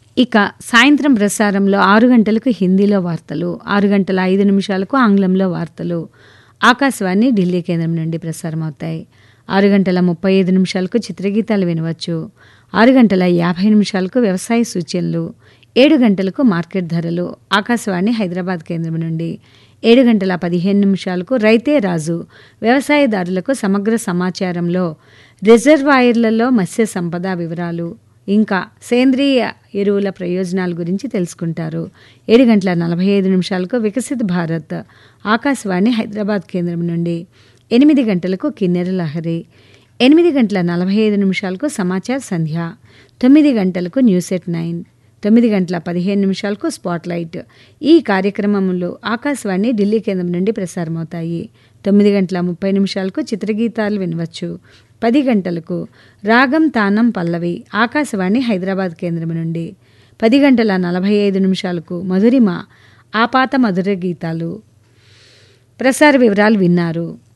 ఇక సాయంత్రం ప్రసారంలో 6 గంటలకు హిందీలో వార్తలు, 6 గంటల 5 నిమిషాలకు ఆంగ్లంలో వార్తలు ఆకాశవాణి ఢిల్లీ కేంద్రం నుండి ప్రసారమవుతాయి. 6 గంటల 35 నిమిషాలకు చిత్రగీతాలు వినవచ్చు. 6 గంటల 50 నిమిషాలకు వ్యవసాయ సూచనలు, 7 గంటలకు మార్కెట్ ధరలు ఆకాశవాణి హైదరాబాద్ కేంద్రం నుండి, 7 గంటల 15 నిమిషాలకు రైతే రాజు వ్యవసాయదారులకు సమగ్ర సమాచారంలో రిజర్వాయర్లలో మత్స్య సంపద వివరాలు ఇంకా సేంద్రియ ఎరువుల ప్రయోజనాల గురించి తెలుసుకుంటారు. 7 గంటల 45 నిమిషాలకు వికసిత్ భారత్ ఆకాశవాణి హైదరాబాద్ కేంద్రం నుండి, 8 గంటలకు కిన్నెర లహరి, 8 గంటల 45 నిమిషాలకు సమాచార్ సంధ్య, 9 గంటలకు న్యూస్ ఎట్ 9, 9 గంటల 15 నిమిషాలకు స్పాట్లైట్. ఈ కార్యక్రమములు ఆకాశవాణి ఢిల్లీ కేంద్రం నుండి ప్రసారమవుతాయి. 9 గంటల 30 నిమిషాలకు చిత్రగీతాలు వినవచ్చు. 10 గంటలకు రాగం తానం పల్లవి ఆకాశవాణి హైదరాబాద్ కేంద్రం నుండి, 10 గంటల 45 నిమిషాలకు మధురిమ ఆపాత మధుర గీతాలు. ప్రసార వివరాలు విన్నారు.